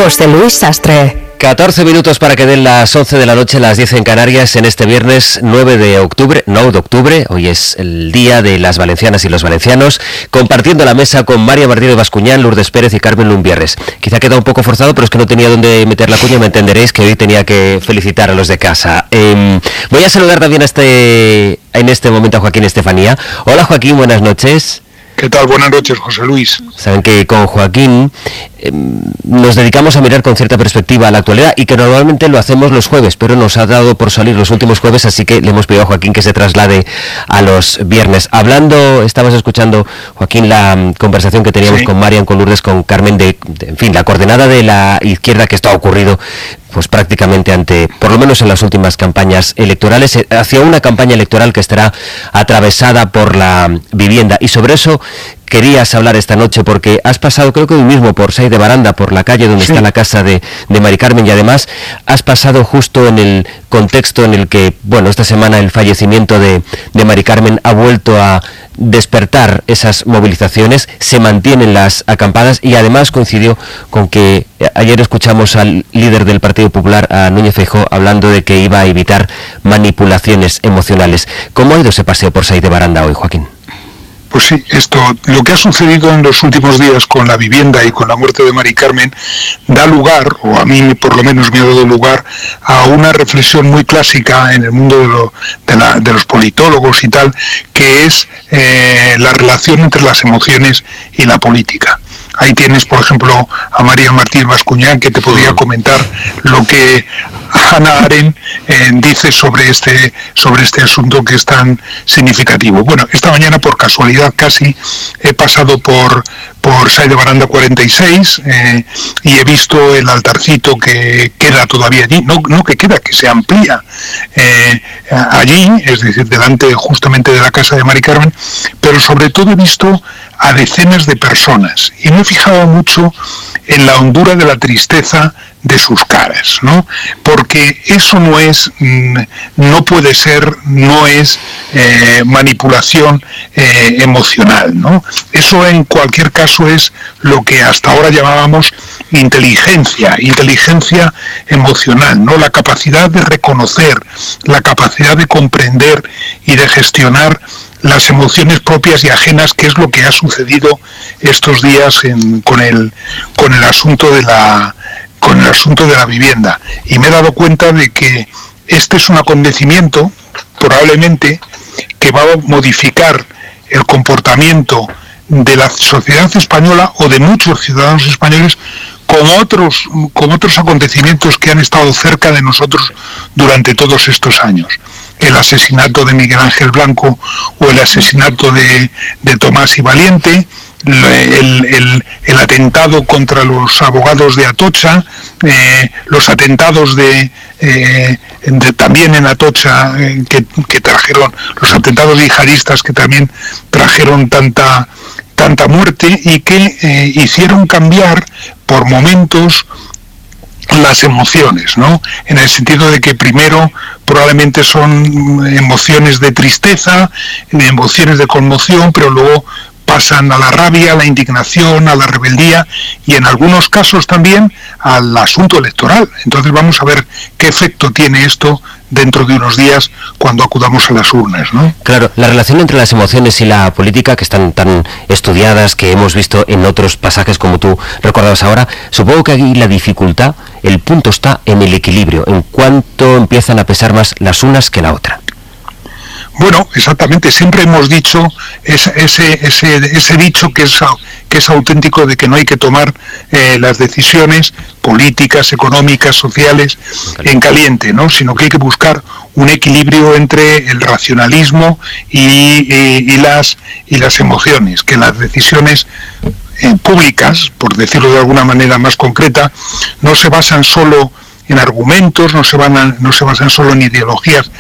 José Luis Sastre. 14 minutos para que den las 11 de la noche, las 10 en Canarias, en este viernes 9 de octubre, hoy es el día de las valencianas y los valencianos, compartiendo la mesa con María Martínez Bascuñán, Lourdes Pérez y Carmen Lumbierres. Quizá queda un poco forzado, pero es que no tenía dónde meter la cuña, me entenderéis que hoy tenía que felicitar a los de casa. Voy a saludar también en este momento a Joaquín Estefanía. Hola Joaquín, buenas noches. ¿Qué tal? Buenas noches, José Luis. Saben que con Joaquín nos dedicamos a mirar con cierta perspectiva a la actualidad y que normalmente lo hacemos los jueves, pero nos ha dado por salir los últimos jueves, así que le hemos pedido a Joaquín que se traslade a los viernes. Estabas escuchando, Joaquín, la conversación que teníamos con Marian, con Lourdes, con Carmen, en fin, la coordenada de la izquierda, que esto ha ocurrido pues prácticamente por lo menos en las últimas campañas electorales, hacia una campaña electoral que estará atravesada por la vivienda. Y sobre eso querías hablar esta noche porque has pasado, creo que hoy mismo, por Saiz de Baranda, por la calle donde está la casa de Mari Carmen, y además has pasado justo en el contexto en el que, bueno, esta semana el fallecimiento de Mari Carmen ha vuelto a despertar esas movilizaciones, se mantienen las acampadas y además coincidió con que ayer escuchamos al líder del Partido Popular, a Núñez Feijóo, hablando de que iba a evitar manipulaciones emocionales. ¿Cómo ha ido ese paseo por Saiz de Baranda hoy, Joaquín? Pues sí, lo que ha sucedido en los últimos días con la vivienda y con la muerte de Mari Carmen da lugar, o a mí por lo menos me ha dado lugar, a una reflexión muy clásica en el mundo de los politólogos y tal, que es la relación entre las emociones y la política. Ahí tienes, por ejemplo, a María Martínez Bascuñán, que te podría comentar lo que Hannah Arendt dice sobre este asunto que es tan significativo. Bueno, esta mañana, por casualidad casi, he pasado por Saiz de Baranda 46 y he visto el altarcito que queda todavía allí, no que queda, que se amplía allí, es decir, delante justamente de la casa de Mari Carmen, pero sobre todo he visto a decenas de personas y me he fijado mucho en la hondura de la tristeza de sus caras, ¿no? Porque eso no es manipulación emocional, ¿no? Eso en cualquier caso es lo que hasta ahora llamábamos inteligencia emocional, ¿no? La capacidad de reconocer, la capacidad de comprender y de gestionar las emociones propias y ajenas, que es lo que ha sucedido estos días con el asunto de la vivienda. Y me he dado cuenta de que este es un acontecimiento probablemente que va a modificar el comportamiento de la sociedad española o de muchos ciudadanos españoles con otros acontecimientos que han estado cerca de nosotros durante todos estos años. El asesinato de Miguel Ángel Blanco o el asesinato de Tomás y Valiente, el atentado contra los abogados de Atocha, los atentados también en Atocha que trajeron, los atentados yihadistas que también trajeron tanta muerte y que hicieron cambiar por momentos las emociones, ¿no? En el sentido de que primero probablemente son emociones de tristeza, emociones de conmoción, pero luego pasan a la rabia, a la indignación, a la rebeldía y en algunos casos también al asunto electoral. Entonces vamos a ver qué efecto tiene esto dentro de unos días cuando acudamos a las urnas, ¿no? Claro, la relación entre las emociones y la política, que están tan estudiadas, que hemos visto en otros pasajes como tú recordabas ahora, supongo que aquí la dificultad, el punto está en el equilibrio, en cuánto empiezan a pesar más las unas que la otra. Bueno, exactamente, siempre hemos dicho ese dicho que es auténtico, de que no hay que tomar las decisiones políticas, económicas, sociales en caliente, ¿no? Sino que hay que buscar un equilibrio entre el racionalismo y las emociones, que las decisiones públicas, por decirlo de alguna manera más concreta, no se basan solo en argumentos, no se basan solo en ideologías